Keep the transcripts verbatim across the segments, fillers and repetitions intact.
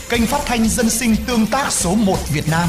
kênh phát thanh dân sinh tương tác số một Việt Nam.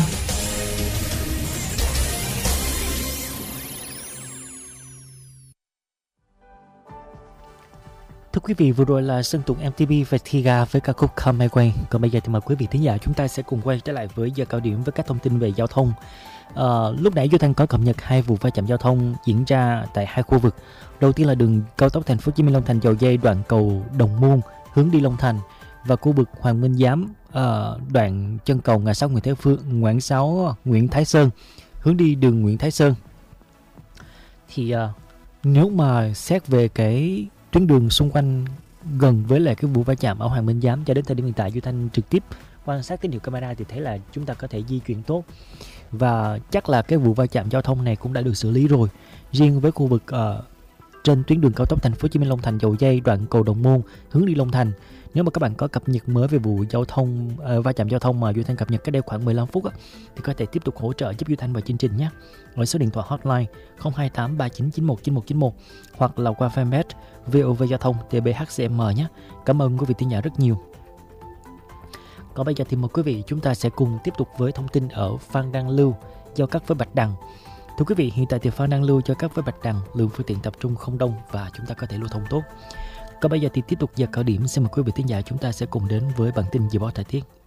Thưa quý vị, vừa rồi là Sơn Tùng em tê pê và Thiga với ca khúc Come My Way. Còn bây giờ thì mời quý vị thính giả chúng ta sẽ cùng quay trở lại với giờ cao điểm với các thông tin về giao thông. À, lúc nãy Duy Thanh có cập nhật hai vụ va chạm giao thông diễn ra tại hai khu vực. Đầu tiên là đường cao tốc Thành phố Hồ Chí Minh Long Thành Dầu Giây đoạn cầu Đồng Môn hướng đi Long Thành và khu vực Hoàng Minh Giám à, đoạn chân cầu ngã sáu Nguyễn Thái Phương, Nguyễn sáu Nguyễn Thái Sơn hướng đi đường Nguyễn Thái Sơn. Thì à, nếu mà xét về cái tuyến đường xung quanh gần với lại cái vụ va chạm ở Hoàng Minh Giám, cho đến thời điểm hiện tại Duy Thanh trực tiếp quan sát tín hiệu camera thì thấy là chúng ta có thể di chuyển tốt và chắc là cái vụ va chạm giao thông này cũng đã được xử lý rồi. Riêng với khu vực uh, trên tuyến đường cao tốc Thành phố Hồ Chí Minh Long Thành Dầu Giây đoạn cầu Đồng Môn hướng đi Long Thành, nếu mà các bạn có cập nhật mới về vụ giao thông uh, va chạm giao thông mà Duy Thanh cập nhật cách đây khoảng mười lăm phút á, thì có thể tiếp tục hỗ trợ giúp Duy Thanh vào chương trình nhé, ở số điện thoại hotline không hai tám ba chín chín một chín một chín một hoặc là qua fanpage vê o vê Giao thông tê bê hát xê em nhé. Cảm ơn quý vị thính giả rất nhiều. Còn bây giờ thì mời quý vị chúng ta sẽ cùng tiếp tục với thông tin ở Phan Đăng Lưu giao cắt với Bạch Đằng. Thưa quý vị, hiện tại thì Phan Đăng Lưu giao cắt với Bạch Đằng lượng phương tiện tập trung không đông và chúng ta có thể lưu thông tốt. Còn bây giờ thì tiếp tục giờ cao điểm, xin mời quý vị thính giả chúng ta sẽ cùng đến với bản tin dự báo thời tiết.